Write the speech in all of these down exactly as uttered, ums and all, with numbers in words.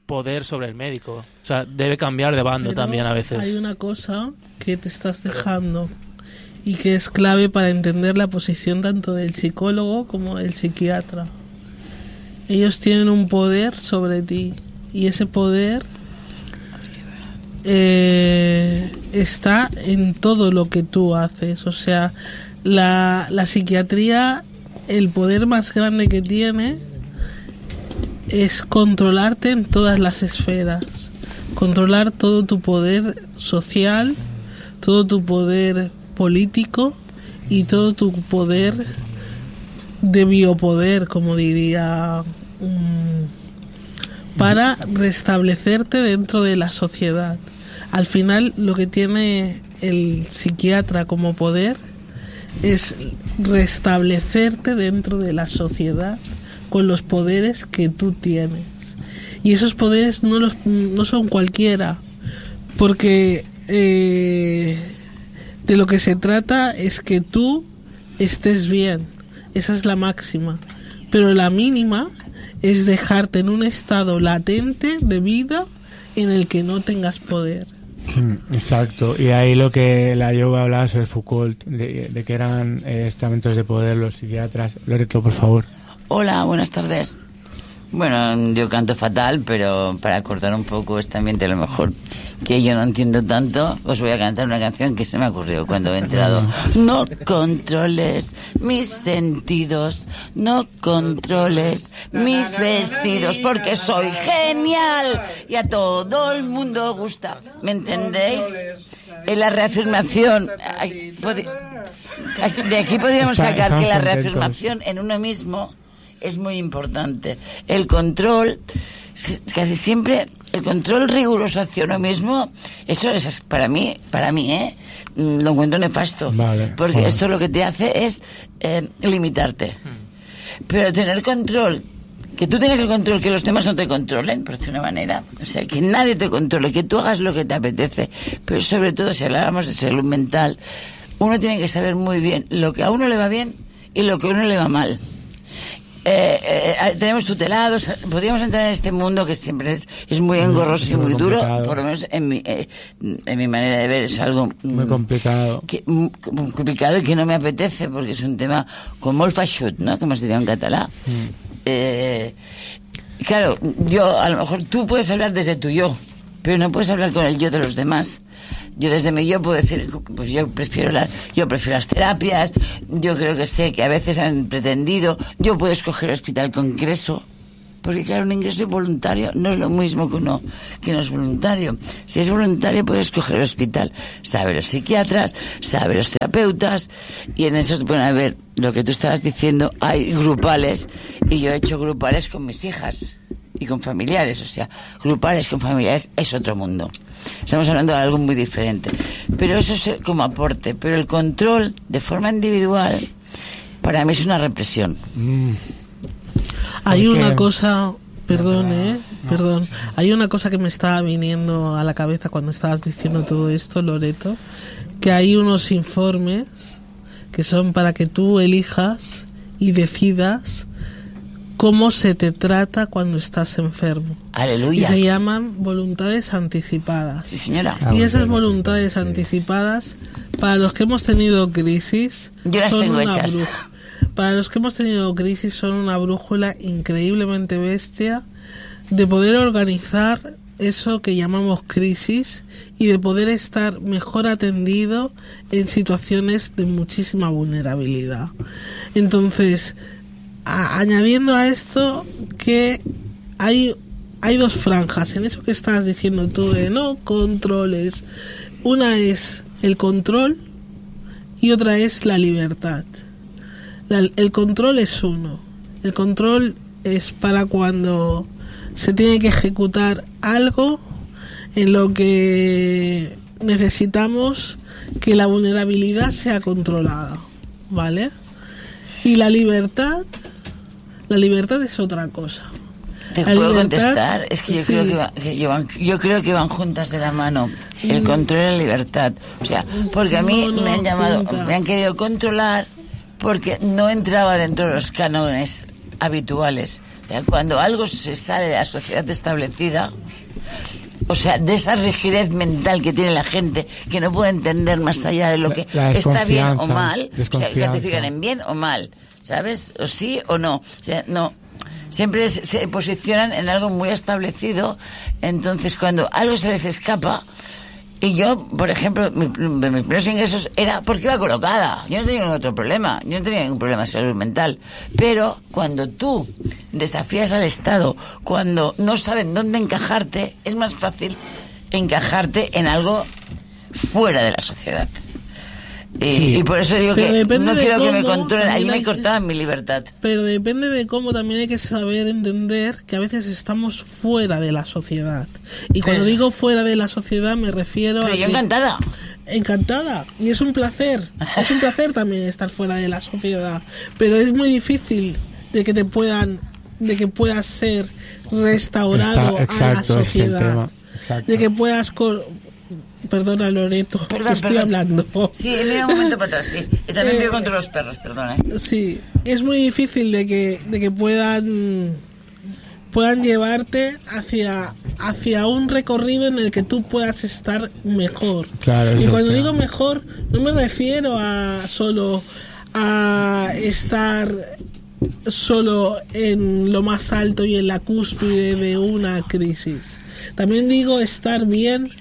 poder sobre el médico. O sea, debe cambiar de bando Pero también a veces. Hay una cosa que te estás dejando y que es clave para entender la posición tanto del psicólogo como del psiquiatra. Ellos tienen un poder sobre ti y ese poder eh, está en todo lo que tú haces. O sea, la, la psiquiatría, el poder más grande que tiene es controlarte en todas las esferas, controlar todo tu poder social, todo tu poder político y todo tu poder de biopoder, como diría, um, para restablecerte dentro de la sociedad. Al final, lo que tiene el psiquiatra como poder es restablecerte dentro de la sociedad con los poderes que tú tienes. Y esos poderes no los no son cualquiera, porque eh, de lo que se trata es que tú estés bien. Esa es la máxima. Pero la mínima es dejarte en un estado latente de vida en el que no tengas poder. Exacto, y ahí lo que la yoga hablaba sobre Foucault, de, de que eran eh, estamentos de poder los psiquiatras. Loreto, por favor. Hola, buenas tardes. Bueno, yo canto fatal, pero para cortar un poco este ambiente, a lo mejor que yo no entiendo tanto, os voy a cantar una canción que se me ha ocurrido cuando he entrado. No controles mis sentidos, no controles mis vestidos, porque soy genial y a todo el mundo gusta. ¿Me entendéis? En la reafirmación, de aquí podríamos sacar que la reafirmación en uno mismo es muy importante. El control, casi siempre, el control riguroso hacia uno mismo, eso es para mí, para mí, ¿eh? Lo encuentro nefasto. Vale, porque bueno. Esto lo que te hace es eh, limitarte. Pero tener control, que tú tengas el control, que los demás no te controlen, por decir una manera, o sea, que nadie te controle, que tú hagas lo que te apetece, pero sobre todo, si hablábamos de salud mental, uno tiene que saber muy bien lo que a uno le va bien y lo que a uno le va mal. Eh, eh, tenemos tutelados, podríamos entrar en este mundo que siempre es, es muy engorroso y muy, muy duro, por lo menos en mi, eh, en mi manera de ver es algo muy complicado que, muy complicado y que no me apetece porque es un tema con molt feixut, ¿no? Como se diría en catalán. Mm. Eh, claro, yo a lo mejor tú puedes hablar desde tu yo, pero no puedes hablar con el yo de los demás. Yo desde mi yo puedo decir, pues yo prefiero la, yo prefiero las terapias, yo creo que sé que a veces han pretendido, yo puedo escoger el hospital con ingreso, porque claro, un ingreso voluntario no es lo mismo que uno que no es voluntario. Si es voluntario puedes escoger el hospital, sabe los psiquiatras, sabe los terapeutas, y en eso, bueno, a ver, lo que tú estabas diciendo, hay grupales, y yo he hecho grupales con mis hijas y con familiares, o sea, grupales con familiares es otro mundo. Estamos hablando de algo muy diferente. Pero eso es como aporte. Pero el control de forma individual, para mí es una represión. Mm. Hay una cosa, perdón, eh, perdón. Hay una cosa que me estaba viniendo a la cabeza cuando estabas diciendo todo esto, Loreto, que hay unos informes que son para que tú elijas y decidas cómo se te trata cuando estás enfermo. Aleluya. Y se llaman voluntades anticipadas. Sí, señora. Y esas voluntades anticipadas, para los que hemos tenido crisis, yo las son tengo una hechas. Brújula. Para los que hemos tenido crisis, son una brújula increíblemente bestia de poder organizar eso que llamamos crisis y de poder estar mejor atendido en situaciones de muchísima vulnerabilidad. Entonces, A, añadiendo a esto que hay, hay dos franjas en eso que estás diciendo tú de no controles. Una es el control y otra es la libertad. La, el control es uno. El control es para cuando se tiene que ejecutar algo en lo que necesitamos que la vulnerabilidad sea controlada, ¿vale? Y la libertad, la libertad es otra cosa. ¿Te la puedo libertad, contestar? Es que yo, sí. creo que, va, que yo, van, yo creo que van juntas de la mano, el control y la libertad. O sea, porque a mí no, no, me han llamado, juntas. me han querido controlar porque no entraba dentro de los cánones habituales ¿eh? Cuando algo se sale de la sociedad establecida, o sea, de esa rigidez mental que tiene la gente, que no puede entender más allá de lo que La- la está bien o desconfianza, mal, o sea, desconfianza. identifican en bien o mal, ¿sabes? O sí o no. O sea, no. Siempre se, se posicionan en algo muy establecido, entonces cuando algo se les escapa, y yo, por ejemplo, mi, mis primeros ingresos era porque iba colocada, yo no tenía ningún otro problema, yo no tenía ningún problema de salud mental, pero cuando tú desafías al Estado, cuando no saben dónde encajarte, es más fácil encajarte en algo fuera de la sociedad. Y, Sí. y por eso digo Pero que depende no de quiero que me cómo, controlen, allí también me hay que- cortaban mi libertad. Pero depende de cómo también hay que saber entender que a veces estamos fuera de la sociedad. Y cuando Pero- digo fuera de la sociedad me refiero Pero a yo que- encantada. encantada. Y es un placer. Es un placer también estar fuera de la sociedad. Pero es muy difícil de que te puedan, de que puedas ser restaurado Está- exacto, a la ese es el sociedad. tema. Exacto. De que puedas... co- Perdona, Loreto, Perdón, que estoy perdón. hablando. Sí, mira un momento para atrás, sí. Y también Eh, veo contra los perros, perdón, ¿eh? Sí, es muy difícil de que, de que puedan puedan llevarte hacia hacia un recorrido en el que tú puedas estar mejor. Claro, y eso cuando está. digo mejor, no me refiero a solo a estar solo en lo más alto y en la cúspide de una crisis. También digo estar bien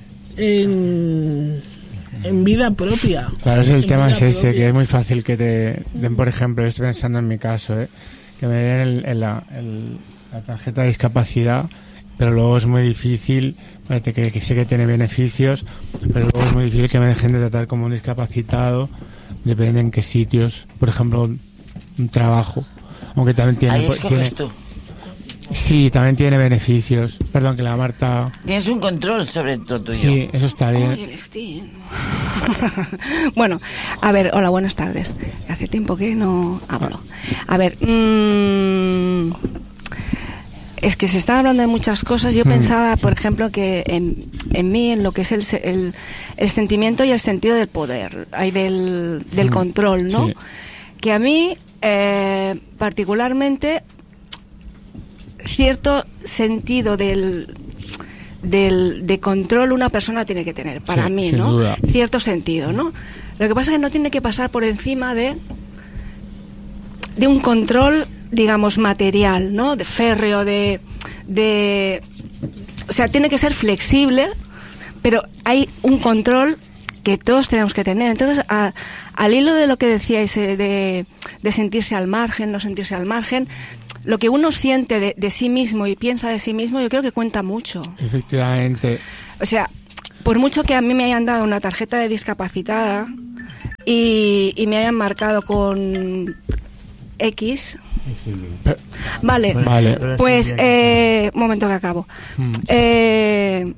en, en vida propia. Claro, es el En tema vida es ese, propia. que es muy fácil que te den, por ejemplo, estoy pensando en mi caso, ¿eh? que me den el- el- la, el- la tarjeta de discapacidad, pero luego es muy difícil, parece que, que sé que tiene beneficios, pero luego es muy difícil que me dejen de tratar como un discapacitado, depende en qué sitios, por ejemplo, un, un trabajo, aunque también tiene... Ahí pues, escoges tiene- tú. Sí, también tiene beneficios. Perdón, que la Marta... Tienes un control sobre lo tuyo. Sí, eso está bien. Oye, el Steam. Bueno, a ver, hola, buenas tardes. Hace tiempo que no hablo. A ver, mmm, es que se están hablando de muchas cosas. Yo Hmm. pensaba, por ejemplo, que en, en mí, en lo que es el, se- el, el sentimiento y el sentido del poder, hay del, del Hmm. control, ¿no? Sí. Que a mí, eh, particularmente, cierto sentido del, del de control una persona tiene que tener, para Sí, mí, sin ¿no? duda. Cierto sentido, ¿no? Lo que pasa es que no tiene que pasar por encima de de un control, digamos, material, ¿no? De férreo, de de o sea, tiene que ser flexible, pero hay un control que todos tenemos que tener. Entonces, a- al hilo de lo que decíais eh, de, de sentirse al margen, no sentirse al margen, lo que uno siente de, de sí mismo y piensa de sí mismo, yo creo que cuenta mucho. Efectivamente. O sea, por mucho que a mí me hayan dado una tarjeta de discapacitada y, y me hayan marcado con X, vale, Vale. pues, eh, un momento que acabo. Mm. Eh,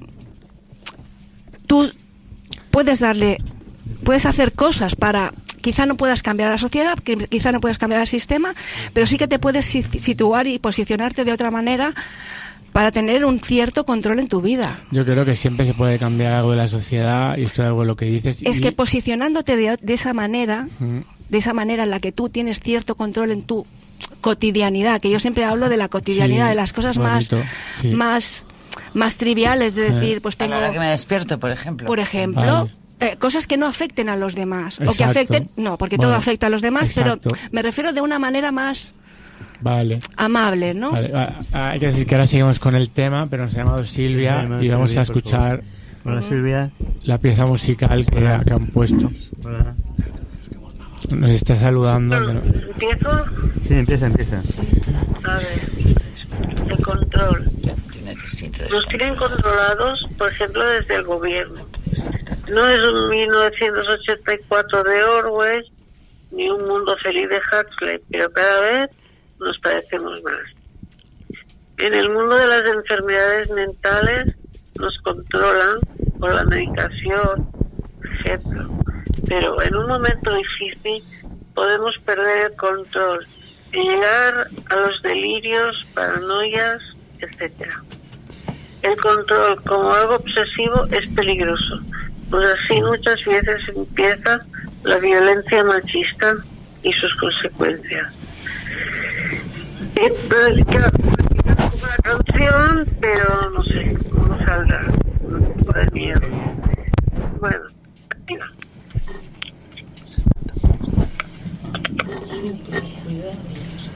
tú puedes darle, puedes hacer cosas para, quizá no puedas cambiar a la sociedad, que- quizá no puedas cambiar al sistema, pero sí que te puedes si- situar y posicionarte de otra manera para tener un cierto control en tu vida. Yo creo que siempre se puede cambiar algo de la sociedad y esto es algo de lo que dices. Es y- que posicionándote de, de esa manera, Mm. de esa manera en la que tú tienes cierto control en tu cotidianidad, que yo siempre hablo de la cotidianidad, Sí, de las cosas más, bonito, sí. más, más triviales, de decir, pues A tengo, la hora que me despierto, por ejemplo. por ejemplo, Vale. eh, cosas que no afecten a los demás, o que Exacto. afecten, no, porque Bueno, todo afecta a los demás, exacto. pero me refiero de una manera más Vale. amable, ¿no? Vale, va- hay que decir que ahora seguimos con el tema, pero nos ha llamado Silvia Sí, y vamos Silvia, a por escuchar Hola Silvia. la pieza musical que, Hola. que han puesto. Hola. Nos está saludando. pero- ¿Empiezo? Sí, empieza, empieza. A ver, el control. Yo necesito Nos tienen controlados, por ejemplo, desde el gobierno. No es un mil novecientos ochenta y cuatro de Orwell, ni un mundo feliz de Huxley, pero cada vez nos parecemos más. En el mundo de las enfermedades mentales nos controlan por la medicación, etcétera. Pero en un momento difícil podemos perder el control y llegar a los delirios, paranoias, etcétera. El control como algo obsesivo es peligroso, pues así muchas veces empieza la violencia machista y sus consecuencias. Entonces, claro, una canción, pero no sé cómo saldrá. Un poco de miedo. Bueno, mira. Súper cuidado.